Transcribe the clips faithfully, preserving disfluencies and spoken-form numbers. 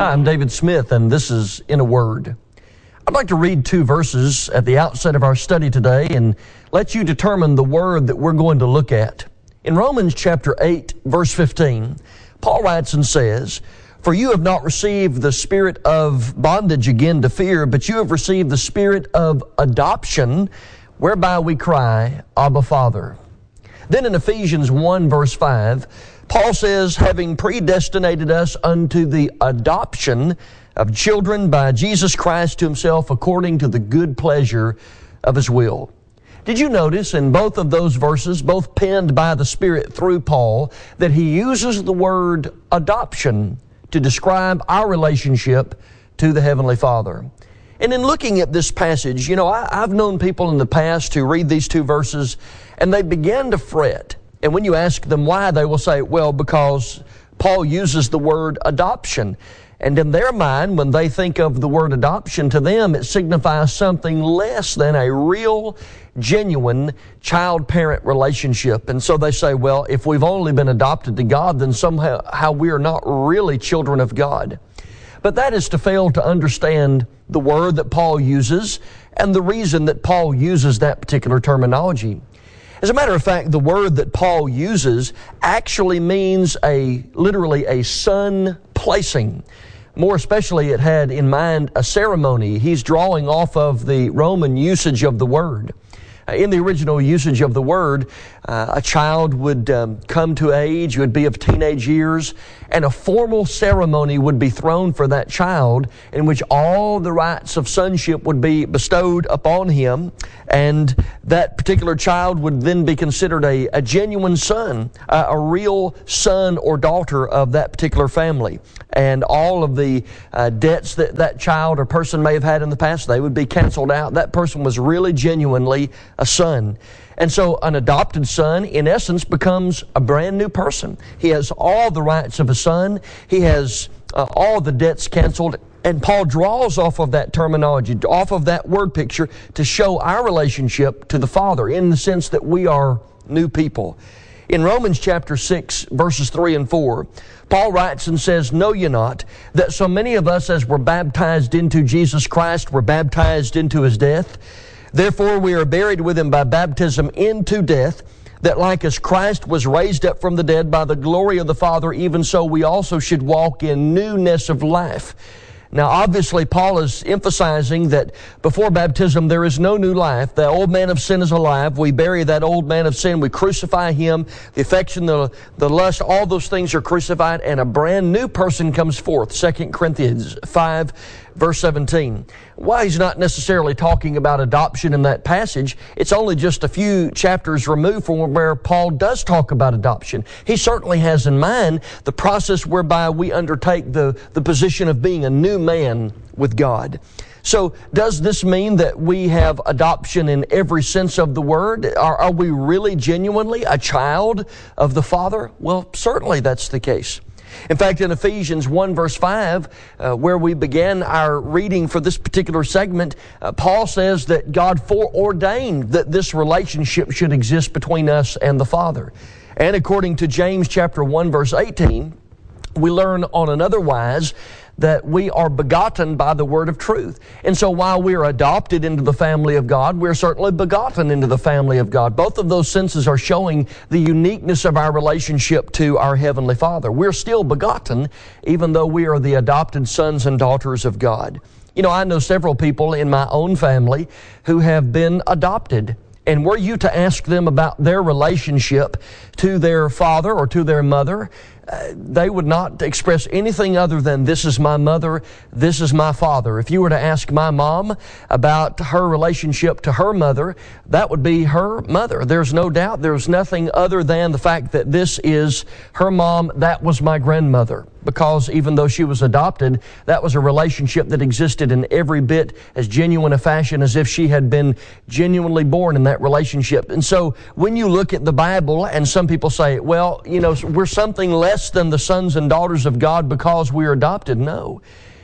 Hi, I'm David Smith, and this is In a Word. I'd like to read two verses at the outset of our study today and let you determine the word that we're going to look at. In Romans chapter eight, verse fifteen, Paul writes and says, "For you have not received the spirit of bondage again to fear, but you have received the spirit of adoption, whereby we cry, Abba, Father." Then in Ephesians one, verse five, Paul says, "Having predestinated us unto the adoption of children by Jesus Christ to Himself according to the good pleasure of His will." Did you notice in both of those verses, both penned by the Spirit through Paul, that he uses the word adoption to describe our relationship to the Heavenly Father? And in looking at this passage, you know, I, I've known people in the past who read these two verses and they begin to fret. And when you ask them why, they will say, well, because Paul uses the word adoption. And in their mind, when they think of the word adoption, to them it signifies something less than a real, genuine child-parent relationship. And so they say, well, if we've only been adopted to God, then somehow how we are not really children of God. But that is to fail to understand the word that Paul uses and the reason that Paul uses that particular terminology. As a matter of fact, the word that Paul uses actually means a literally a son placing. More especially, it had in mind a ceremony. He's drawing off of the Roman usage of the word. Uh, in the original usage of the word, uh, a child would um, come to age, would be of teenage years, and a formal ceremony would be thrown for that child in which all the rights of sonship would be bestowed upon him, and that particular child would then be considered a, a genuine son, uh, a real son or daughter of that particular family. And all of the uh, debts that that child or person may have had in the past, they would be canceled out. That person was really genuinely a son. And so an adopted son, in essence, becomes a brand new person. He has all the rights of a son. He has uh, all the debts canceled. And Paul draws off of that terminology, off of that word picture, to show our relationship to the Father in the sense that we are new people. In Romans chapter six, verses three and four, Paul writes and says, "Know ye not that so many of us as were baptized into Jesus Christ were baptized into His death? Therefore we are buried with Him by baptism into death, that like as Christ was raised up from the dead by the glory of the Father, even so we also should walk in newness of life." Now, obviously, Paul is emphasizing that before baptism, there is no new life. The old man of sin is alive. We bury that old man of sin. We crucify him. The affection, the, the lust, all those things are crucified, and a brand new person comes forth. Second Corinthians five, verse seventeen. Why he's not necessarily talking about adoption in that passage, it's only just a few chapters removed from where Paul does talk about adoption. He certainly has in mind the process whereby we undertake the, the position of being a new man with God. So does this mean that we have adoption in every sense of the word? Are, are we really genuinely a child of the Father? Well, certainly that's the case. In fact, in Ephesians one verse five, uh, where we began our reading for this particular segment, uh, Paul says that God foreordained that this relationship should exist between us and the Father. And according to James chapter one verse eighteen, we learn on another wise that we are begotten by the word of truth. And so while we are adopted into the family of God, we're certainly begotten into the family of God. Both of those senses are showing the uniqueness of our relationship to our Heavenly Father. We're still begotten, even though we are the adopted sons and daughters of God. You know, I know several people in my own family who have been adopted. And were you to ask them about their relationship to their father or to their mother, uh, they would not express anything other than, this is my mother, this is my father. If you were to ask my mom about her relationship to her mother, that would be her mother. There's no doubt. There's nothing other than the fact that this is her mom, that was my grandmother. Because even though she was adopted, that was a relationship that existed in every bit as genuine a fashion as if she had been genuinely born in that relationship. And so when you look at the Bible, and some people say, well, you know, we're something less than the sons and daughters of God because we're adopted. No.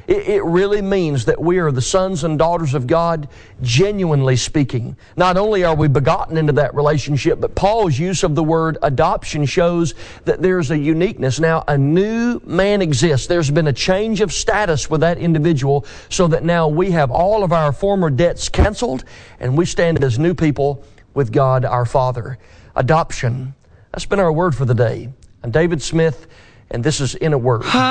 It, it really means that we are the sons and daughters of God, genuinely speaking. Not only are we begotten into that relationship, but Paul's use of the word adoption shows that there's a uniqueness. Now, a new man exists. There's been a change of status with that individual so that now we have all of our former debts canceled and we stand as new people with God our Father. Adoption. That's been our word for the day. I'm David Smith, and this is In a Word.